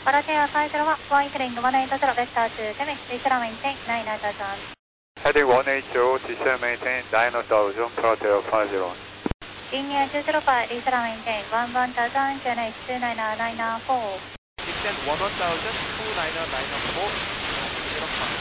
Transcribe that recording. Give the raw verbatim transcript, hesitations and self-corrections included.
Volatil five zero one, flying heading one eight zero, vector to Temex, descend maintain nine thousand. Heading one eight zero, descend maintain nine thousand, Volatil five zero one. Linear two zero five, descend maintain one one thousand, Q N H two nine nine four. Descend one one thousand, two nine nine four, two zero five.